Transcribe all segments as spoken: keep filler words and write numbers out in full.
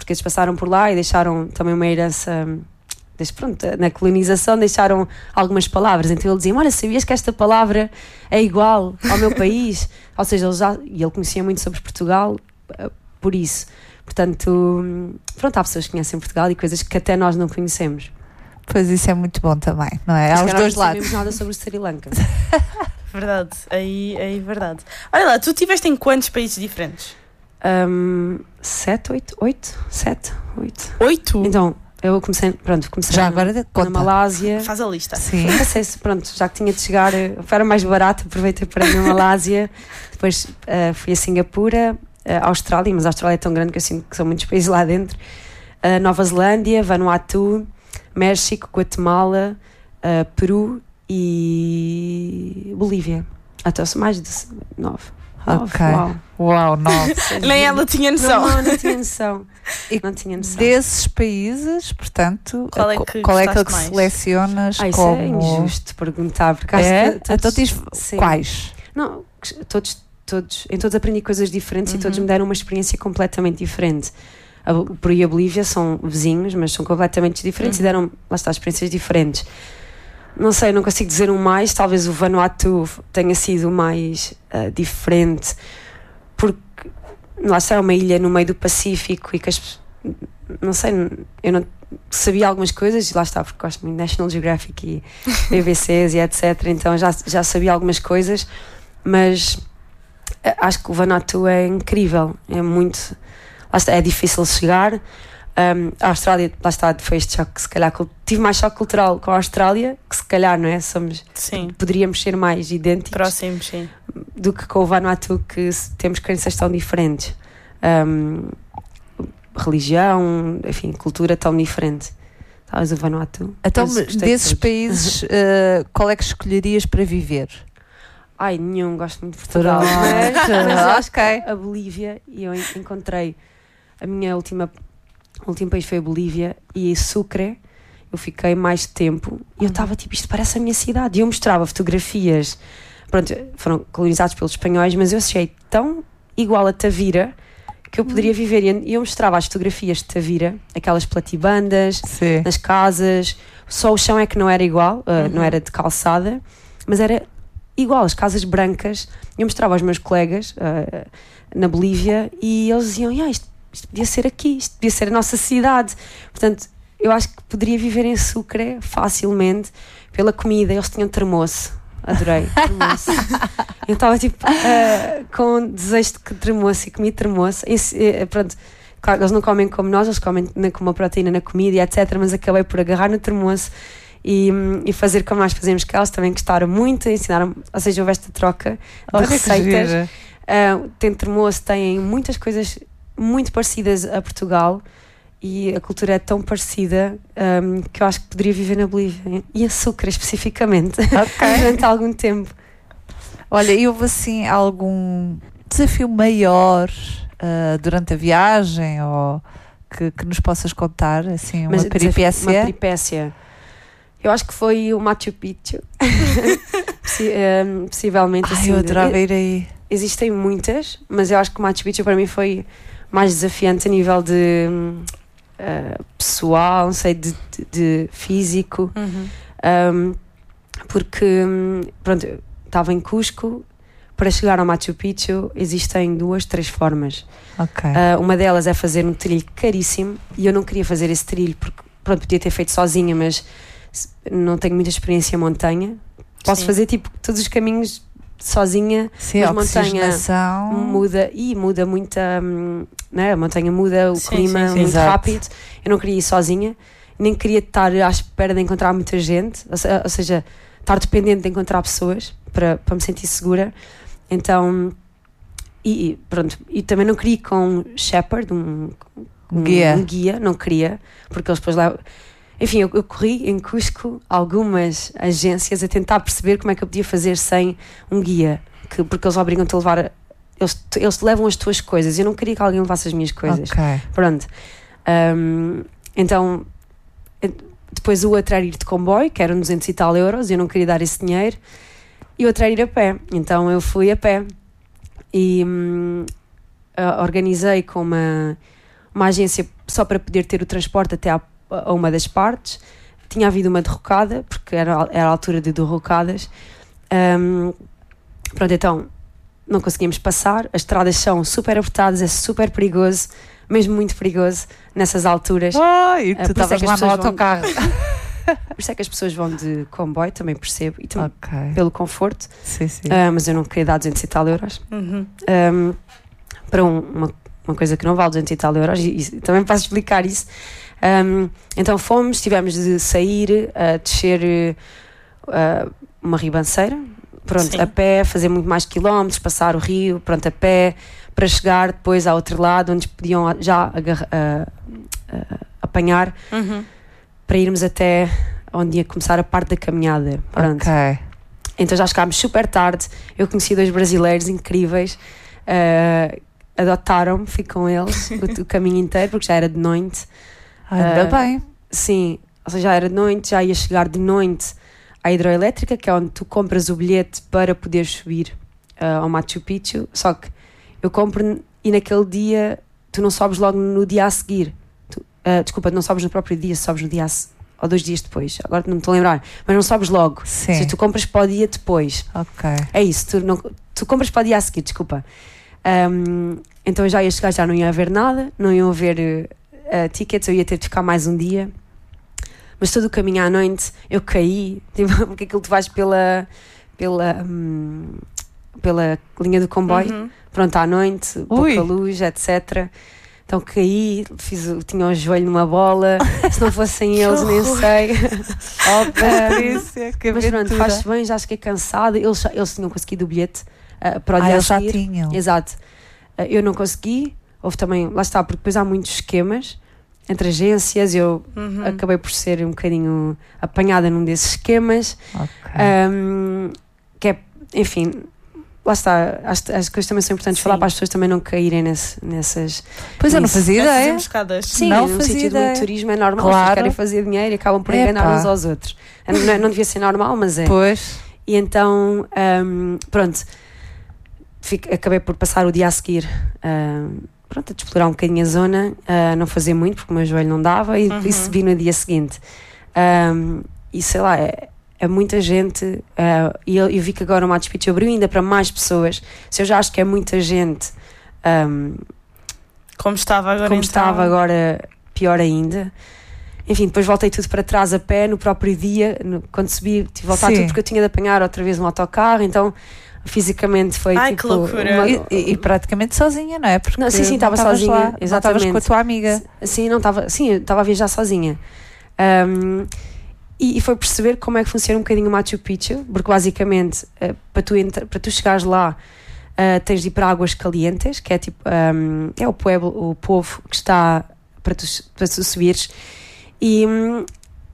portugueses passaram por lá e deixaram também uma herança. Desde, pronto, na colonização deixaram algumas palavras, então ele dizia: olha, sabias que esta palavra é igual ao meu país? Ou seja, ele já, e ele conhecia muito sobre Portugal por isso. Portanto, pronto, há pessoas que conhecem Portugal e coisas que até nós não conhecemos. Pois isso é muito bom também, não é? Há os dois lados. Não sabemos nada sobre o Sri Lanka. Verdade, aí, aí verdade. Olha lá, tu estiveste em quantos países diferentes? Um, sete, oito, oito, sete, oito. Oito? Então, eu comecei, pronto, comecei já na, agora na Malásia. Faz a lista. Sim. Passei, pronto, já que tinha de chegar, era mais barato, aproveitei para ir na Malásia. Depois uh, fui a Singapura, uh, Austrália, mas a Austrália é tão grande que eu sinto que são muitos países lá dentro. Uh, Nova Zelândia, Vanuatu, México, Guatemala, uh, Peru e Bolívia. Até mais de nove. Ok. Uau, Uau nove. Nem ela tinha noção. Não, não tinha noção. E não tinha noção. Desses países, portanto, qual é que, qual é que, mais? selecionas ah, isso como... é injusto perguntar, porque acho é? que todos, então diz sim. quais? Não, todos, todos, em todos aprendi coisas diferentes Uhum. e todos me deram uma experiência completamente diferente. A, o Peru e a Bolívia são vizinhos, mas são completamente diferentes uhum. e deram, lá está, experiências diferentes. Não sei, não consigo dizer um mais, talvez o Vanuatu tenha sido o mais uh, diferente, porque lá está, é uma ilha no meio do Pacífico e que as, não sei, eu não sabia algumas coisas, lá está, porque gosto muito de National Geographic e B B Cs e etcétera, então já, já sabia algumas coisas, mas acho que o Vanuatu é incrível, é muito, lá está, é difícil chegar. Um, a Austrália, lá está, foi este choque, se calhar tive mais choque cultural com a Austrália, que se calhar, não é? Somos, sim. Poderíamos ser mais idênticos próximos, sim. do que com o Vanuatu, que temos crenças tão diferentes, um, religião, enfim, cultura tão diferente. Talvez o Vanuatu. Então, desses de países, uh, qual é que escolherias para viver? Ai, nenhum, gosto muito de Portugal. Mas, mas eu acho que a Bolívia, e eu encontrei a minha última. O último país foi a Bolívia e Sucre, eu fiquei mais tempo e eu estava tipo, isto parece a minha cidade, e eu mostrava fotografias, pronto, foram colonizados pelos espanhóis, mas eu achei tão igual a Tavira que eu poderia viver, e eu mostrava as fotografias de Tavira, aquelas platibandas, sim. nas casas, só o chão é que não era igual, uh, uhum. não era de calçada, mas era igual, as casas brancas, eu mostrava aos meus colegas uh, na Bolívia e eles diziam, ah, isto isto podia ser aqui, isto podia ser a nossa cidade. Portanto, eu acho que poderia viver em Sucre facilmente pela comida. Eles tinham termoço, adorei termoço. Eu estava tipo uh, com desejo de termoço e comi termoço. E, uh, pronto, claro, eles não comem como nós, eles comem com uma proteína na comida e etcétera. Mas acabei por agarrar no termoço e, e fazer como nós fazemos, que eles também gostaram muito, ensinaram, ou seja, houve esta troca de Olha receitas. Uh, tem termoço, tem muitas coisas muito parecidas a Portugal e a cultura é tão parecida um, que eu acho que poderia viver na Bolívia e a Sucre especificamente okay. durante algum tempo. Olha, e houve assim algum desafio maior uh, durante a viagem ou que, que nos possas contar, assim, uma Mas, peripécia? Uma peripécia. Eu acho que foi o Machu Picchu. Possi um, possivelmente. Ai, assim, eu adorava ir aí. Existem muitas, mas eu acho que o Machu Picchu para mim foi mais desafiante a nível de uh, pessoal, não sei, de, de, de físico, uhum. um, porque pronto, estava em Cusco. Para chegar ao Machu Picchu existem duas, três formas. Okay. Uh, uma delas é fazer um trilho caríssimo e eu não queria fazer esse trilho porque pronto, podia ter feito sozinha, mas não tenho muita experiência em montanha. Posso Sim. fazer tipo todos os caminhos sozinha. Sim, mas a oxigenação muda e muda muito, um, né? A montanha muda, o sim, clima sim, sim, muito exato. rápido. Eu não queria ir sozinha, nem queria estar à espera de encontrar muita gente, ou, se, ou seja, estar dependente de encontrar pessoas para, para me sentir segura. Então, e pronto, e também não queria ir com um shepherd, um, um, guia. um guia, não queria, porque eles depois levam. Enfim, eu, eu corri em Cusco algumas agências a tentar perceber como é que eu podia fazer sem um guia, que, porque eles obrigam-te a levar, eles, eles te levam as tuas coisas, eu não queria que alguém levasse as minhas coisas. Okay. Pronto. Um, então, depois o outro era ir de comboio, que eram duzentos e tal euros, eu não queria dar esse dinheiro, e o outro era ir a pé, então eu fui a pé, e um, organizei com uma... uma agência só para poder ter o transporte até à, a uma das partes. Tinha havido uma derrocada, porque era, era a altura de derrocadas. Um, pronto, então não conseguimos passar. As estradas são super apertadas, é super perigoso, mesmo muito perigoso nessas alturas. Oh, e Uh, tu por isso é estavas que lá as no pessoas vão- autocarro. Por isso é que as pessoas vão de comboio, também percebo, e também Ok. pelo conforto. Sim, sim. Uh, mas eu não queria dar duzentos e tal euros Uhum. um, para um- uma, uma coisa que não vale duzentos e tal euros, e, e também posso explicar isso. Um, então fomos, tivemos de sair, uh, descer uh, uma ribanceira, pronto, Sim. a pé, fazer muito mais quilómetros, passar o rio, pronto, a pé, para chegar depois ao outro lado, onde podiam já agarra- uh, uh, apanhar, Uhum. para irmos até onde ia começar a parte da caminhada. Pronto. Ok. Então já chegámos super tarde. Eu conheci dois brasileiros incríveis, uh, adotaram-me, fui com eles o, o caminho inteiro, porque já era de noite. Ainda Ah, bem. Sim, ou seja, já era de noite, já ia chegar de noite à hidroelétrica, que é onde tu compras o bilhete para poder subir uh, ao Machu Picchu. Só que eu compro e naquele dia tu não sobes logo no dia a seguir. Tu, uh, desculpa, não sobes no próprio dia, sobes no dia a se- ou dois dias depois. Agora não me estou a lembrar, mas não sobes logo. Sim. Ou seja, tu compras para o dia depois. Ok. É isso, tu, não, tu compras para o dia a seguir, desculpa. Um, então eu já ia chegar, já não ia haver nada, não iam haver uh, tickets, eu ia ter de ficar mais um dia. Mas todo o caminho à noite eu caí, tipo, porque aquilo tu vais pela, pela, hum, pela linha do comboio, Uhum. pronto, à noite, Ui. pouca luz, etcétera. Então caí, fiz, o- tinha o joelho numa bola, se não fossem eles, nem horror. sei. Oh, Patrícia, que Mas pronto, aventura. faz bem, já fiquei cansada. Eles, já- eles tinham conseguido o bilhete uh, para o Ah, dia a eles já seguir. tinham. Exato. Uh, eu não consegui. Houve também, lá está, porque depois há muitos esquemas entre agências. Eu Uhum. acabei por ser um bocadinho apanhada num desses esquemas. Ok. Um, que é, enfim, lá está. As, as coisas também são importantes Sim. falar para as pessoas também não caírem nesse, nessas. Pois eu não isso. fazia Essas ideia. emboscadas. Sim, Não no fazia sentido do ideia. turismo é normal. Claro. As pessoas querem fazer dinheiro e acabam por enganar Epá. uns aos outros. Não, não devia ser normal, mas é. Pois. E então, hum, pronto, fico- acabei por passar o dia a seguir, hum, pronto, a explorar um bocadinho a zona, a não fazer muito porque o meu joelho não dava, e, Uhum. e subi no dia seguinte. Hum, e sei lá, é, é muita gente, uh, e eu, eu vi que agora o Machu Picchu abriu ainda para mais pessoas. Se eu já acho que é muita gente, hum, Como estava agora como então. estava agora, pior ainda. Enfim, depois voltei tudo para trás a pé no próprio dia, no- quando subi, tive de voltar Sim. tudo porque eu tinha de apanhar outra vez um autocarro, então fisicamente foi Ai, tipo que loucura. uma- E, e- e praticamente sozinha, não é? Porque Não, sim, sim, estava estavas sozinha, lá, não estavas exatamente. com a tua amiga. Sim, não estava, sim, eu estava a viajar sozinha. Um, e, e foi perceber como é que funciona um bocadinho o Machu Picchu, porque basicamente uh, para, tu entra, para tu chegares lá uh, tens de ir para Águas Calientes, que é tipo um, é o, pueblo, o povo que está para tu, para tu subires. E hum,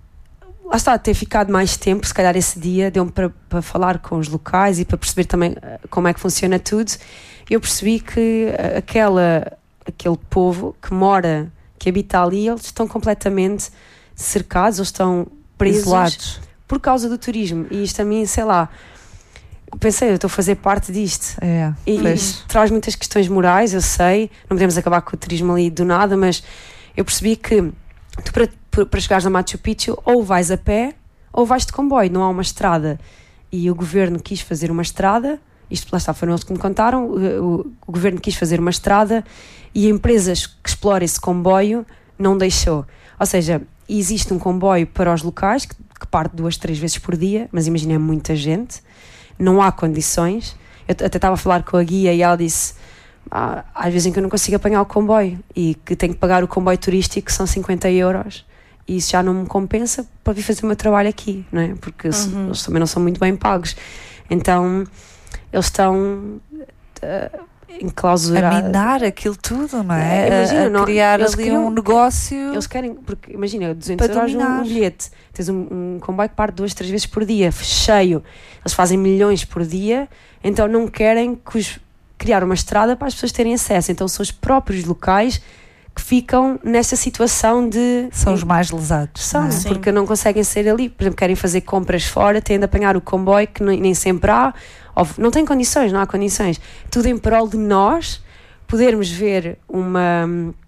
lá está, ter ficado mais tempo, se calhar esse dia deu-me para, para falar com os locais e para perceber também uh, como é que funciona tudo. Eu percebi que uh, aquela, aquele povo que mora, que habita ali, eles estão completamente cercados, eles estão presos Isolados. por causa do turismo. E isto a mim, sei lá, pensei, eu estou a fazer parte disto. É, E, e pois. traz muitas questões morais, eu sei, não podemos acabar com o turismo ali do nada, mas eu percebi que tu para, para- para chegares a Machu Picchu ou vais a pé ou vais de comboio, não há uma estrada. E o governo quis fazer uma estrada, isto lá está, foram eles que me contaram, o, o, o governo quis fazer uma estrada e empresas que exploram esse comboio não deixou. Ou seja, existe um comboio para os locais que, que parte duas, três vezes por dia, mas imagina, é muita gente, não há condições. Eu até estava a falar com a guia e ela disse: ah, às vezes em que eu não consigo apanhar o comboio e que tenho que pagar o comboio turístico, que são cinquenta euros, e isso já não me compensa para vir fazer o meu trabalho aqui, não é? Porque eles- Uhum. eles também não são muito bem pagos. Então eles estão uh, A enclausurados. minar aquilo tudo, não é? É, imagina, a, a não- criar eles ali queriam- um negócio. Eles querem, porque imagina, duzentos Para euros um, dominar. um bilhete, tens um, um comboio que parte duas, três vezes por dia, cheio, eles fazem milhões por dia, então não querem que os, criar uma estrada para as pessoas terem acesso, então são os próprios locais que ficam nesta situação de... São os mais lesados. São, não é? Sim. porque não conseguem sair ali, por exemplo, querem fazer compras fora, têm de apanhar o comboio que nem, nem sempre há, ou, não tem condições, não há condições, tudo em prol de nós podermos ver uma,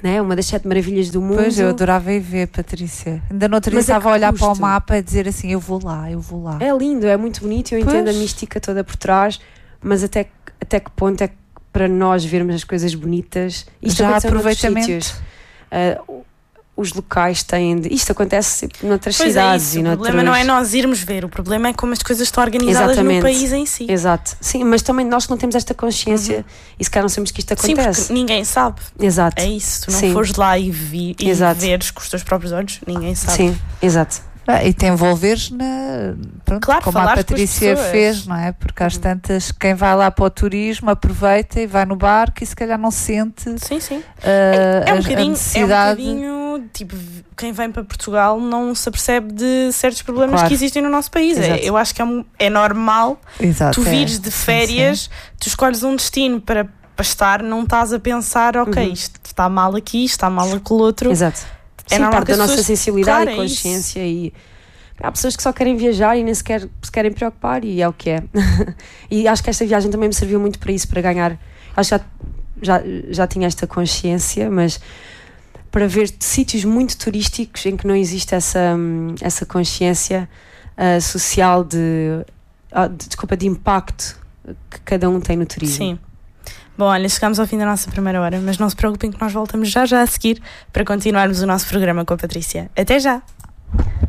né? Uma das sete maravilhas do mundo. Pois, eu adorava ir ver, Patrícia. Ainda no outro dia Mas é estava a que olhar para o custo. mapa e dizer assim, eu vou lá, eu vou lá. É lindo, é muito bonito, eu entendo Pois. a mística toda por trás, mas até, que- até que ponto é que para nós vermos as coisas bonitas, isto Já acontece noutros aproveitamento. sítios. Uh, os locais têm de, isto acontece noutras Pois é cidades isso, e o noutros... problema não é nós irmos ver, o problema é como as coisas estão organizadas Exatamente. no país em si. Exato, sim, mas também nós que não temos esta consciência Uhum. e se calhar não sabemos que isto Sim, acontece. porque ninguém sabe. Exato. É isso, se tu não Sim. fores lá e, vi, e Exato. veres com os teus próprios olhos, ninguém sabe. Sim, exato. Ah, e te envolveres na. Pronto, Claro, como a falares com as Patrícia pessoas. fez, não é? Porque às Uhum. tantas, quem vai lá para o turismo aproveita e vai no barco e se calhar não sente Sim, sim. ah, É um a- a bocadinho, é um necessidade. bocadinho tipo, quem vem para Portugal não se apercebe de certos problemas Claro. que existem no nosso país. É, Exato. eu acho que é, um- é normal Exato, tu é. vires de Sim, férias, tu escolhes um destino para, para estar, não estás a pensar, ok, Uhum. isto está mal aqui, isto está mal aquele outro. Exato. É Sim, normal parte que da as nossa pessoas- sensibilidade Claro, e é consciência e há pessoas que só querem viajar e nem sequer se querem preocupar e é o que é. E acho que esta viagem também me serviu muito para isso, para ganhar. Acho que já, já, já tinha esta consciência, mas para ver sítios muito turísticos em que não existe essa, hum, essa consciência uh, social de, ah, de, desculpa, de impacto que cada um tem no turismo. Sim. Bom, olha, chegamos ao fim da nossa primeira hora, mas não se preocupem que nós voltamos já já a seguir para continuarmos o nosso programa com a Patrícia. Até já!